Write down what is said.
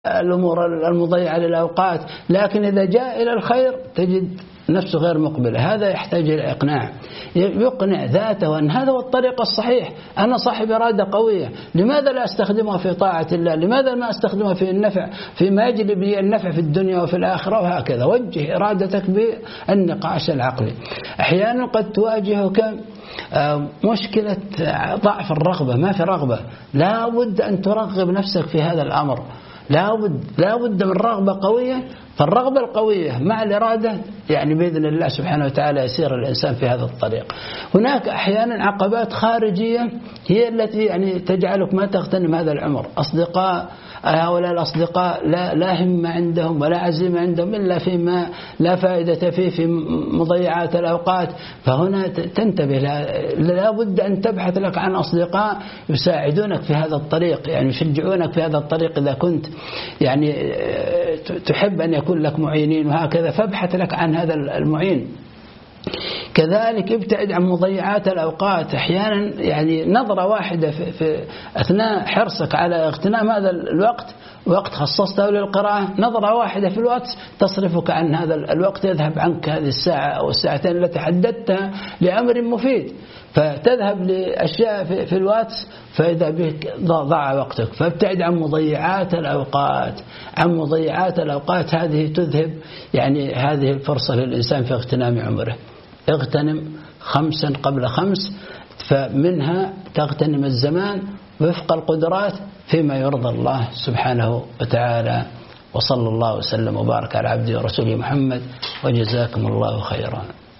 الأمور المضيعة للأوقات، لكن إذا جاء إلى الخير تجد نفسه غير مقبلة. هذا يحتاج إلى إقناع، يقنع ذاته أن هذا هو الطريق الصحيح. أنا صاحب إرادة قوية، لماذا لا أستخدمها في طاعة الله؟ لماذا ما أستخدمها في النفع، فيما يجلب لي النفع في الدنيا وفي الآخرة؟ وهكذا وجه إرادتك بالنقاش العقلي. أحيانا قد تواجهك مشكلة ضعف الرغبة، ما في رغبة، لا بد أن ترغب نفسك في هذا الأمر، لا بد من رغبة قوية. فالرغبة القوية مع الإرادة يعني بإذن الله سبحانه وتعالى يسير الإنسان في هذا الطريق. هناك أحيانا عقبات خارجية هي التي يعني تجعلك ما تغتنم هذا العمر. أصدقاء، هؤلاء الأصدقاء لا همة عندهم ولا عزيمة عندهم إلا فيما لا فائدة فيه، في مضيعات الأوقات. فهنا تنتبه، لا بد أن تبحث لك عن أصدقاء يساعدونك في هذا الطريق، يعني يشجعونك في هذا الطريق. إذا كنت يعني تحب أن يكون لك معينين وهكذا، فابحث لك عن هذا المعين. كذلك ابتعد عن مضيعات الأوقات. أحيانا يعني نظرة واحدة في أثناء حرصك على اغتنام هذا الوقت، وقت خصصته للقراءة، نظرة واحدة في الوقت تصرفك عن هذا الوقت، يذهب عنك هذه الساعة أو الساعتين التي حددتها لأمر مفيد، فتذهب لأشياء في الواتس فإذا بك ضاع وقتك. فابتعد عن مضيعات الأوقات، عن مضيعات الأوقات. هذه تذهب يعني هذه الفرصة للإنسان في اغتنام عمره. اغتنم 5 قبل 5، فمنها تغتنم الزمان وفق القدرات فيما يرضى الله سبحانه وتعالى. وصلى الله وسلم وبارك على عبده ورسوله محمد، وجزاكم الله خيرا.